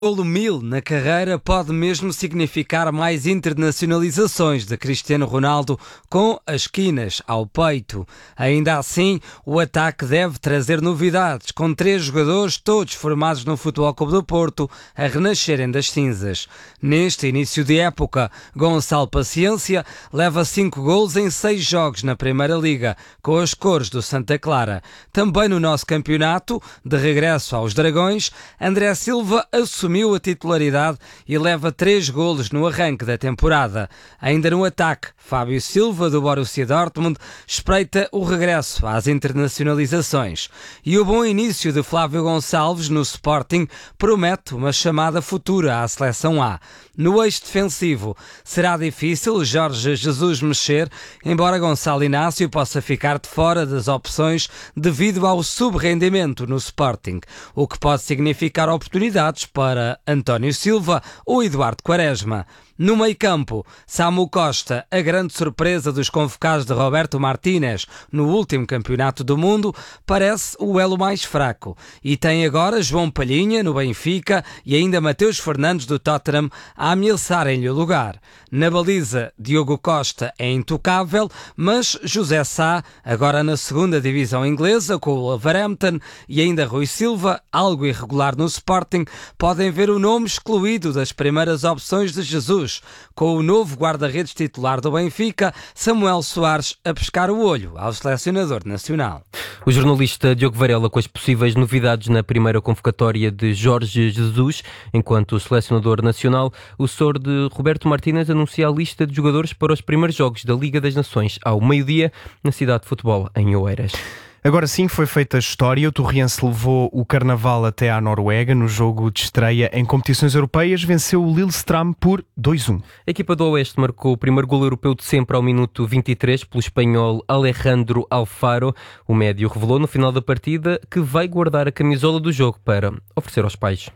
Golo 1000 na carreira pode mesmo significar mais internacionalizações de Cristiano Ronaldo com as quinas ao peito. Ainda assim, o ataque deve trazer novidades, com 3 jogadores, todos formados no Futebol Clube do Porto, a renascerem das cinzas. Neste início de época, Gonçalo Paciência leva 5 golos em 6 jogos na Primeira Liga, com as cores do Santa Clara. Também no nosso campeonato, de regresso aos Dragões, André Silva assumiu a titularidade e leva 3 golos no arranque da temporada. Ainda no ataque, Fábio Silva, do Borussia Dortmund, espreita o regresso às internacionalizações. E o bom início de Flávio Gonçalves no Sporting promete uma chamada futura à Seleção A. No eixo defensivo, será difícil Jorge Jesus mexer, embora Gonçalo Inácio possa ficar de fora das opções devido ao subrendimento no Sporting, o que pode significar oportunidades para António Silva ou Eduardo Quaresma. No meio-campo, Samu Costa, a grande surpresa dos convocados de Roberto Martínez no último Campeonato do Mundo, parece o elo mais fraco. E tem agora João Palhinha, no Benfica, e ainda Mateus Fernandes, do Tottenham, a ameaçarem-lhe o lugar. Na baliza, Diogo Costa é intocável, mas José Sá, agora na segunda divisão inglesa, com o Wolverhampton, e ainda Rui Silva, algo irregular no Sporting, podem ver o nome excluído das primeiras opções de Jesus, com o novo guarda-redes titular do Benfica, Samuel Soares, a pescar o olho ao selecionador nacional. O jornalista Diogo Varela com as possíveis novidades na primeira convocatória de Jorge Jesus, enquanto o selecionador nacional, o Sr. de Roberto Martínez, anuncia a lista de jogadores para os primeiros jogos da Liga das Nações ao meio-dia na cidade de futebol em Oeiras. Agora sim foi feita a história. O Torriense levou o Carnaval até à Noruega. No jogo de estreia em competições europeias, venceu o Lillestrøm por 2-1. A equipa do Oeste marcou o primeiro golo europeu de sempre ao minuto 23 pelo espanhol Alejandro Alfaro. O médio revelou no final da partida que vai guardar a camisola do jogo para oferecer aos pais.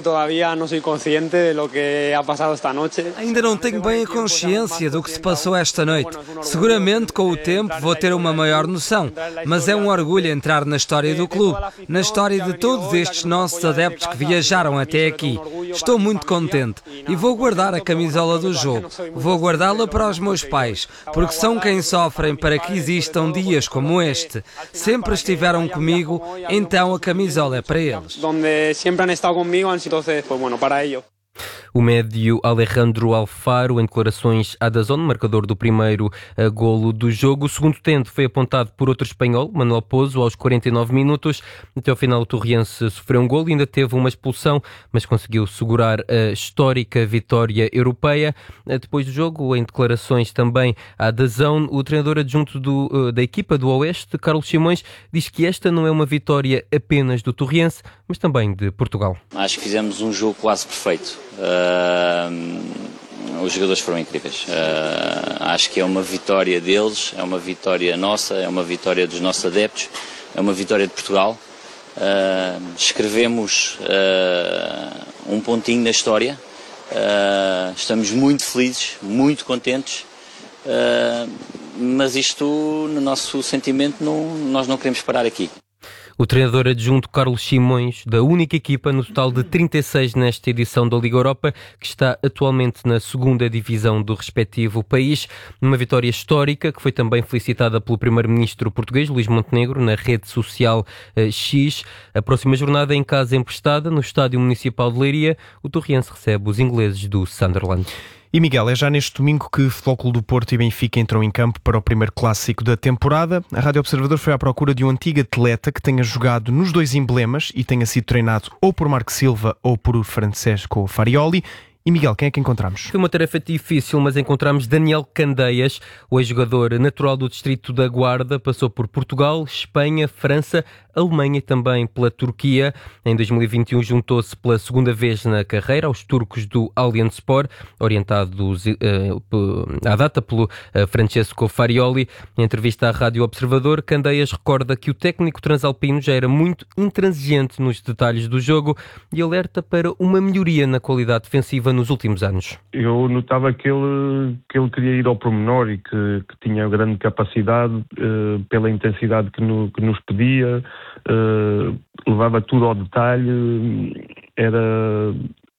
Ainda não tenho bem a consciência do que se passou esta noite. Seguramente com o tempo vou ter uma maior noção, mas é um orgulho entrar na história do clube, na história de todos estes nossos adeptos que viajaram até aqui. Estou muito contente e vou guardar a camisola do jogo. Vou guardá-la para os meus pais, porque são quem sofrem para que existam dias como este. Sempre estiveram comigo, então a camisola é para eles. O médio Alejandro Alfaro, em declarações à DAZN, marcador do primeiro golo do jogo. O segundo tento foi apontado por outro espanhol, Manuel Pozo, aos 49 minutos. Até ao final o Torriense sofreu um golo e ainda teve uma expulsão, mas conseguiu segurar a histórica vitória europeia. Depois do jogo, em declarações também à DAZN, o treinador adjunto da equipa do Oeste, Carlos Simões, diz que esta não é uma vitória apenas do Torriense, mas também de Portugal. Acho que fizemos um jogo quase perfeito. Os jogadores foram incríveis. Acho que é uma vitória deles, é uma vitória nossa, é uma vitória dos nossos adeptos, é uma vitória de Portugal. Escrevemos um pontinho na história. Estamos muito felizes, muito contentes, mas isto, no nosso sentimento, nós não queremos parar aqui. O treinador adjunto Carlos Simões, da única equipa no total de 36 nesta edição da Liga Europa, que está atualmente na segunda divisão do respectivo país, numa vitória histórica que foi também felicitada pelo primeiro-ministro português, Luís Montenegro, na rede social X. A próxima jornada em casa emprestada, no Estádio Municipal de Leiria, o Torriense recebe os ingleses do Sunderland. E Miguel, é já neste domingo que Futebol Clube do Porto e Benfica entram em campo para o primeiro clássico da temporada. A Rádio Observador foi à procura de um antigo atleta que tenha jogado nos dois emblemas e tenha sido treinado ou por Marco Silva ou por Francesco Farioli. E Miguel, quem é que encontramos? Foi uma tarefa difícil, mas encontramos Daniel Candeias, o ex-jogador natural do distrito da Guarda, passou por Portugal, Espanha, França, Alemanha e também pela Turquia. Em 2021 juntou-se pela segunda vez na carreira aos turcos do Allianzspor, orientados à data pelo Francesco Farioli. Em entrevista à Rádio Observador, Candeias recorda que o técnico transalpino já era muito intransigente nos detalhes do jogo e alerta para uma melhoria na qualidade defensiva nos últimos anos. Eu notava que ele queria ir ao pormenor e que tinha grande capacidade pela intensidade que nos pedia, levava tudo ao detalhe,